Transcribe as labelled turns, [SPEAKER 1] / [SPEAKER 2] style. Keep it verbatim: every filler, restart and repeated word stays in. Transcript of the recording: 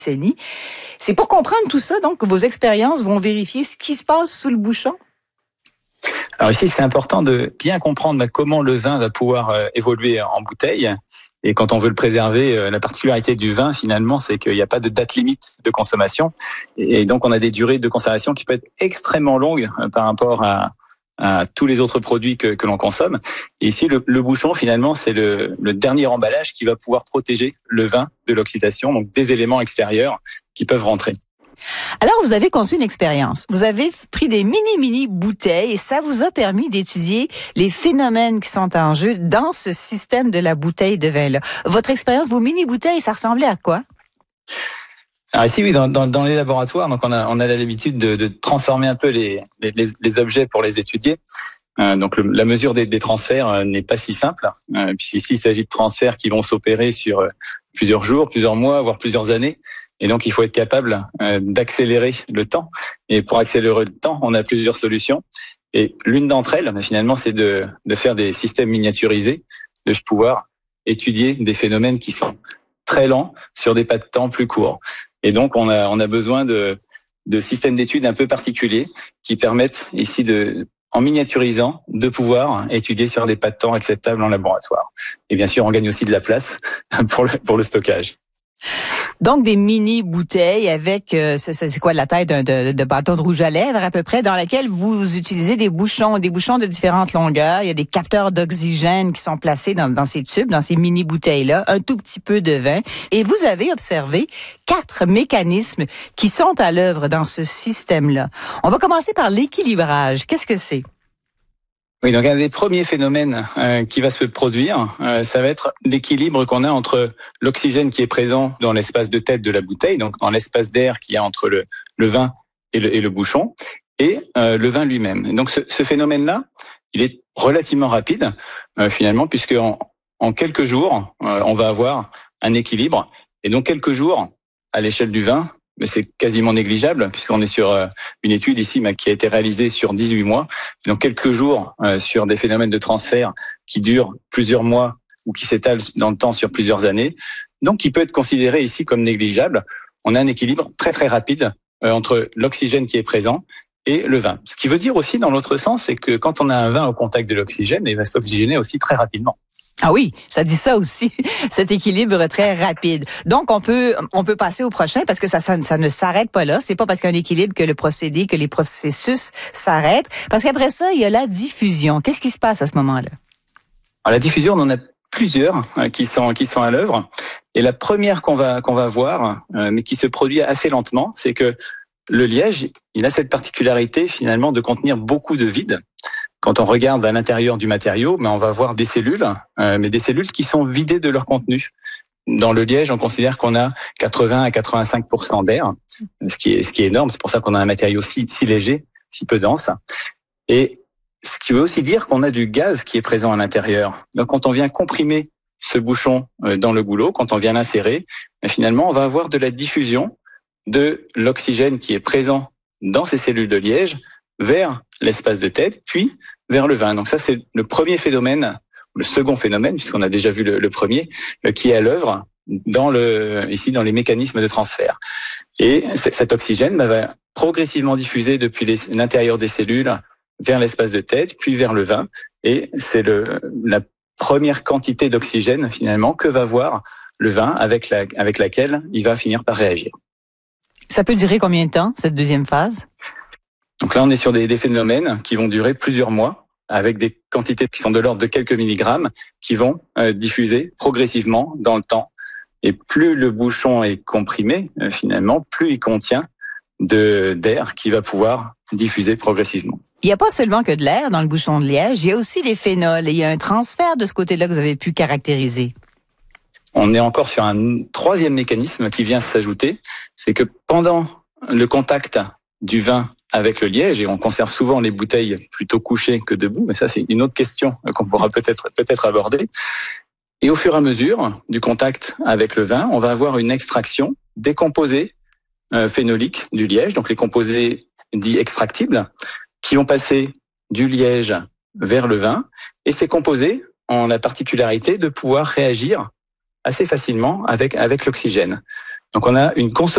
[SPEAKER 1] C'est pour comprendre tout ça, donc, que vos expériences vont vérifier ce qui se passe sous le bouchon?
[SPEAKER 2] Alors ici, c'est important de bien comprendre comment le vin va pouvoir évoluer en bouteille. Et quand on veut le préserver, la particularité du vin, finalement, c'est qu'il n'y a pas de date limite de consommation. Et donc, on a des durées de conservation qui peuvent être extrêmement longues par rapport à, à tous les autres produits que, que l'on consomme. Et ici, le, le bouchon, finalement, c'est le, le dernier emballage qui va pouvoir protéger le vin de l'oxydation, donc des éléments extérieurs qui peuvent rentrer.
[SPEAKER 1] Alors, vous avez conçu une expérience. Vous avez pris des mini-mini bouteilles et ça vous a permis d'étudier les phénomènes qui sont en jeu dans ce système de la bouteille de vin-là. Votre expérience, vos mini-bouteilles, ça ressemblait à quoi?
[SPEAKER 2] Alors ici, oui, dans, dans, dans les laboratoires, donc on a, on a l'habitude de, de transformer un peu les, les, les objets pour les étudier. Euh, donc le, la mesure des, des transferts euh, n'est pas si simple, euh, puisqu'ici il s'agit de transferts qui vont s'opérer sur euh, plusieurs jours, plusieurs mois, voire plusieurs années. Et donc il faut être capable euh, d'accélérer le temps. Et pour accélérer le temps, on a plusieurs solutions. Et l'une d'entre elles, finalement, c'est de, de faire des systèmes miniaturisés, de pouvoir étudier des phénomènes qui sont très lents sur des pas de temps plus courts. Et donc on a, on a besoin de, de systèmes d'études un peu particuliers qui permettent ici de en miniaturisant, de pouvoir étudier sur des pas de temps acceptables en laboratoire. Et bien sûr, on gagne aussi de la place pour le, pour le stockage.
[SPEAKER 1] Donc, des mini-bouteilles avec, euh, c'est quoi, la taille d'un de, de bâton de rouge à lèvres à peu près, dans laquelle vous utilisez des bouchons, des bouchons de différentes longueurs. Il y a des capteurs d'oxygène qui sont placés dans, dans ces tubes, dans ces mini-bouteilles-là, un tout petit peu de vin. Et vous avez observé quatre mécanismes qui sont à l'œuvre dans ce système-là. On va commencer par l'équilibrage. Qu'est-ce que c'est?
[SPEAKER 2] Oui, donc un des premiers phénomènes euh, qui va se produire, euh, ça va être l'équilibre qu'on a entre l'oxygène qui est présent dans l'espace de tête de la bouteille, donc dans l'espace d'air qu'il y a entre le, le vin et le, et le bouchon, et euh, le vin lui-même. Et donc ce, ce phénomène-là, il est relativement rapide, euh, finalement, puisque en, en quelques jours, euh, on va avoir un équilibre. Et donc quelques jours, à l'échelle du vin, mais c'est quasiment négligeable puisqu'on est sur une étude ici qui a été réalisée sur dix-huit mois. Donc quelques jours sur des phénomènes de transfert qui durent plusieurs mois ou qui s'étalent dans le temps sur plusieurs années. Donc qui peut être considéré ici comme négligeable. On a un équilibre très très rapide entre l'oxygène qui est présent et le vin. Ce qui veut dire aussi dans l'autre sens, c'est que quand on a un vin au contact de l'oxygène, il va s'oxygéner aussi très rapidement.
[SPEAKER 1] Ah oui, ça dit ça aussi, cet équilibre très rapide. Donc on peut on peut passer au prochain parce que ça ça, ça ne s'arrête pas là. C'est pas parce qu'il y a un équilibre que le procédé, que les processus s'arrêtent. Parce qu'après ça, il y a la diffusion. Qu'est-ce qui se passe à ce moment-là?
[SPEAKER 2] Alors la diffusion, on en a plusieurs qui sont qui sont à l'œuvre. Et la première qu'on va qu'on va voir, euh, mais qui se produit assez lentement, c'est que le liège, il a cette particularité finalement de contenir beaucoup de vide. Quand on regarde à l'intérieur du matériau, mais on va voir des cellules, euh, mais des cellules qui sont vidées de leur contenu. Dans le liège, on considère qu'on a quatre-vingts à quatre-vingt-cinq pour cent d'air, ce qui est ce qui est énorme. C'est pour ça qu'on a un matériau si si léger, si peu dense. Et ce qui veut aussi dire qu'on a du gaz qui est présent à l'intérieur. Donc, quand on vient comprimer ce bouchon dans le goulot, quand on vient l'insérer, finalement, on va avoir de la diffusion de l'oxygène qui est présent dans ces cellules de liège vers l'espace de tête, puis vers le vin. Donc ça, c'est le premier phénomène, le second phénomène, puisqu'on a déjà vu le, le premier, qui est à l'œuvre dans le, ici dans les mécanismes de transfert. Et cet oxygène bah, va progressivement diffuser depuis les, l'intérieur des cellules vers l'espace de tête, puis vers le vin. Et c'est le, la première quantité d'oxygène, finalement, que va voir le vin avec, la, avec laquelle il va finir par réagir.
[SPEAKER 1] Ça peut durer combien de temps, cette deuxième phase?
[SPEAKER 2] Donc là, on est sur des, des phénomènes qui vont durer plusieurs mois, avec des quantités qui sont de l'ordre de quelques milligrammes, qui vont euh, diffuser progressivement dans le temps. Et plus le bouchon est comprimé, euh, finalement, plus il contient de, d'air qui va pouvoir diffuser progressivement.
[SPEAKER 1] Il n'y a pas seulement que de l'air dans le bouchon de liège, il y a aussi des phénols. Et il y a un transfert de ce côté-là que vous avez pu caractériser.
[SPEAKER 2] On est encore sur un troisième mécanisme qui vient s'ajouter, c'est que pendant le contact du vin avec le liège, et on conserve souvent les bouteilles plutôt couchées que debout, mais ça c'est une autre question qu'on pourra peut-être peut-être aborder. Et au fur et à mesure du contact avec le vin, on va avoir une extraction des composés euh, phénoliques du liège, donc les composés dits extractibles, qui vont passer du liège vers le vin, et ces composés ont la particularité de pouvoir réagir assez facilement avec avec l'oxygène. Donc on a une consommation